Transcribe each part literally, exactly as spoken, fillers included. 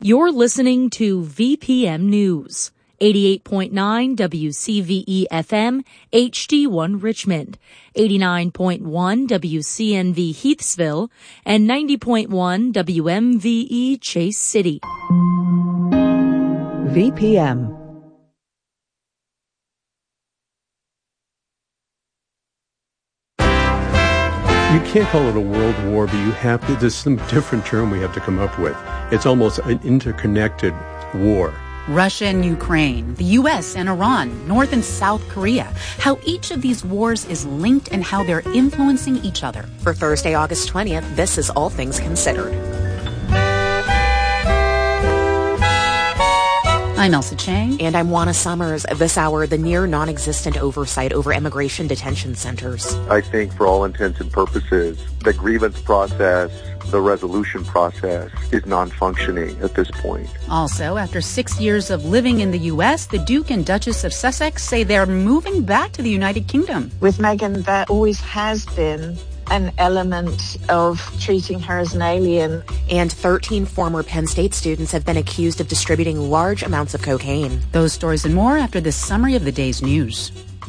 You're listening to V P M News, eighty-eight point nine W C V E F M, H D one Richmond, eighty-nine point one W C N V Heathsville, and ninety point one W M V E Chase City. V P M. You can't call it a world war, but you have to, there's some different term we have to come up with. It's almost an interconnected war. Russia and Ukraine, the U S and Iran, North and South Korea, how each of these wars is linked and how they're influencing each other. For Thursday, August twentieth, this is All Things Considered. I'm Elsa Chang. And I'm Juana Summers. This hour, the near non-existent oversight over immigration detention centers. I think for all intents and purposes, the grievance process, the resolution process is non-functioning at this point. Also, after six years of living in the U S, the Duke and Duchess of Sussex say they're moving back to the United Kingdom. With Meghan, there always has been an element of treating her as an alien. And thirteen former Penn State students have been accused of distributing large amounts of cocaine. Those stories and more after this summary of the day's news.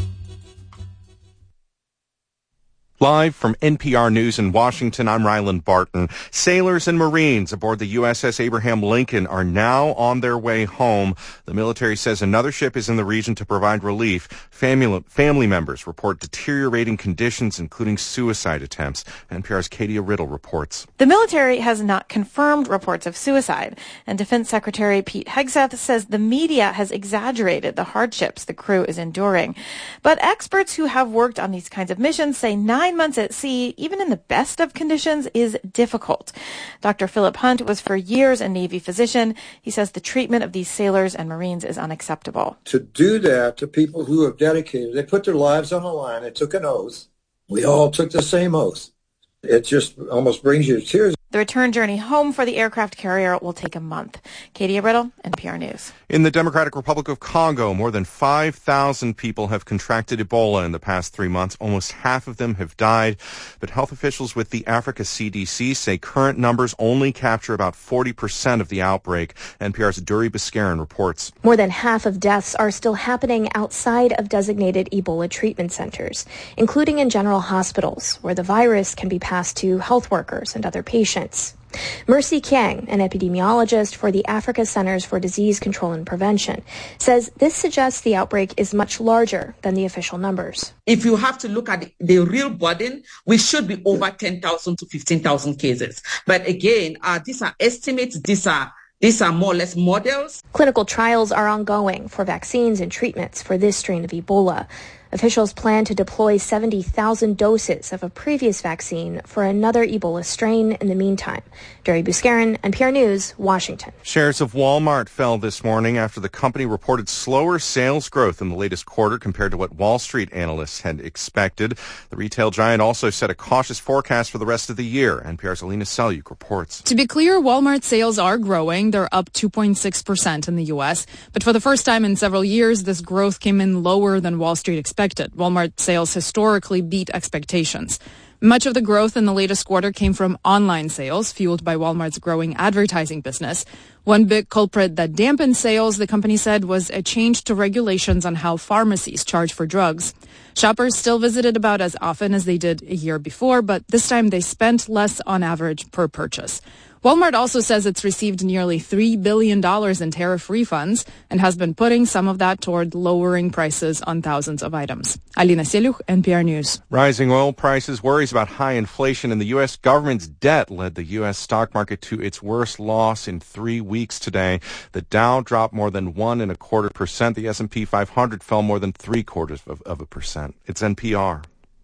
Live from N P R News in Washington, I'm Ryland Barton. Sailors and Marines aboard the U S S Abraham Lincoln are now on their way home. The military says another ship is in the region to provide relief. Family, family members report deteriorating conditions, including suicide attempts. N P R's Katia Riddle reports. The military has not confirmed reports of suicide, and Defense Secretary Pete Hegseth says the media has exaggerated the hardships the crew is enduring. But experts who have worked on these kinds of missions say nine Nine months at sea, even in the best of conditions, is difficult. Doctor Philip Hunt was for years a Navy physician. He says the treatment of these sailors and Marines is unacceptable. To do that to people who have dedicated, they put their lives on the line. They took an oath. We all took the same oath. It just almost brings you to tears. The return journey home for the aircraft carrier will take a month. Katia Riddle, N P R News. In the Democratic Republic of Congo, more than five thousand people have contracted Ebola in the past three months. Almost half of them have died. But health officials with the Africa C D C say current numbers only capture about forty percent of the outbreak. N P R's Duri Biscarin reports. More than half of deaths are still happening outside of designated Ebola treatment centers, including in general hospitals, where the virus can be passed to health workers and other patients. Mercy Kiang, an epidemiologist for the Africa Centers for Disease Control and Prevention, says this suggests the outbreak is much larger than the official numbers. If you have to look at the real burden, we should be over ten thousand to fifteen thousand cases. But again, uh, these are estimates, these are These are more or less models. Clinical trials are ongoing for vaccines and treatments for this strain of Ebola. Officials plan to deploy seventy thousand doses of a previous vaccine for another Ebola strain in the meantime. Duri Biscarin, N P R News, Washington. Shares of Walmart fell this morning after the company reported slower sales growth in the latest quarter compared to what Wall Street analysts had expected. The retail giant also set a cautious forecast for the rest of the year. N P R's Alina Selyuk reports. To be clear, Walmart sales are growing. They're up two point six percent in the U S. But for the first time in several years, this growth came in lower than Wall Street expected. Walmart sales historically beat expectations. Much of the growth in the latest quarter came from online sales, fueled by Walmart's growing advertising business. One big culprit that dampened sales, the company said, was a change to regulations on how pharmacies charge for drugs. Shoppers still visited about as often as they did a year before, but this time they spent less on average per purchase. Walmart also says it's received nearly three billion dollars in tariff refunds and has been putting some of that toward lowering prices on thousands of items. Alina Selyuk, N P R News. Rising oil prices, worries about high inflation, and the U S government's debt led the U S stock market to its worst loss in three weeks today. The Dow dropped more than one and a quarter percent. The S and P five hundred fell more than three quarters of, of a percent. It's N P R.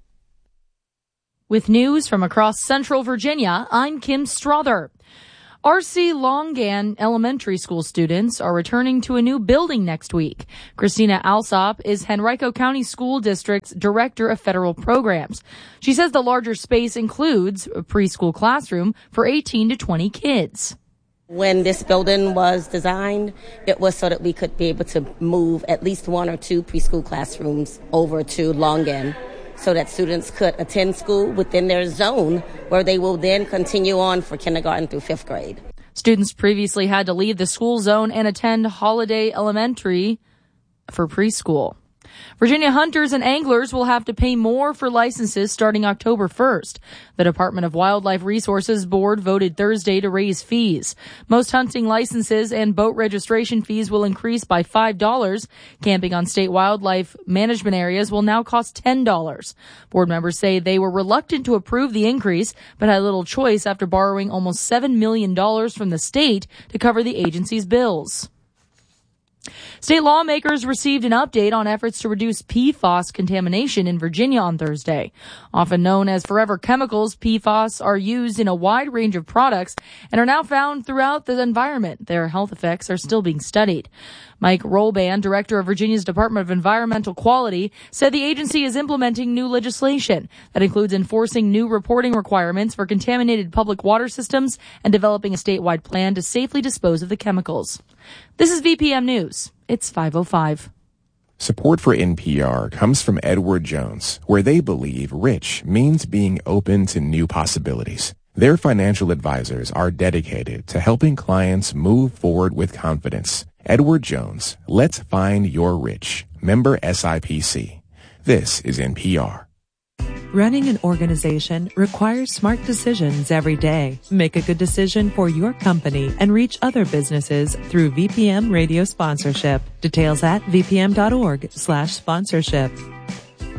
With news from across Central Virginia, I'm Kim Strother. R C Longan Elementary School students are returning to a new building next week. Christina Alsop is Henrico County School District's Director of Federal Programs. She says the larger space includes a preschool classroom for eighteen to twenty kids. When this building was designed, it was so that we could be able to move at least one or two preschool classrooms over to Longan, so that students could attend school within their zone where they will then continue on for kindergarten through fifth grade. Students previously had to leave the school zone and attend Holiday Elementary for preschool. Virginia hunters and anglers will have to pay more for licenses starting October first. The Department of Wildlife Resources Board voted Thursday to raise fees. Most hunting licenses and boat registration fees will increase by five dollars. Camping on state wildlife management areas will now cost ten dollars. Board members say they were reluctant to approve the increase, but had little choice after borrowing almost seven million dollars from the state to cover the agency's bills. State lawmakers received an update on efforts to reduce P F A S contamination in Virginia on Thursday. Often known as forever chemicals, P F A S are used in a wide range of products and are now found throughout the environment. Their health effects are still being studied. Mike Rolban, director of Virginia's Department of Environmental Quality, said the agency is implementing new legislation that includes enforcing new reporting requirements for contaminated public water systems and developing a statewide plan to safely dispose of the chemicals. This is V P M News. It's five oh five. Support for N P R comes from Edward Jones, where they believe rich means being open to new possibilities. Their financial advisors are dedicated to helping clients move forward with confidence. Edward Jones, let's find your rich. Member S I P C. This is N P R. Running an organization requires smart decisions every day. Make a good decision for your company and reach other businesses through V P M radio sponsorship. Details at vpm.org slash sponsorship.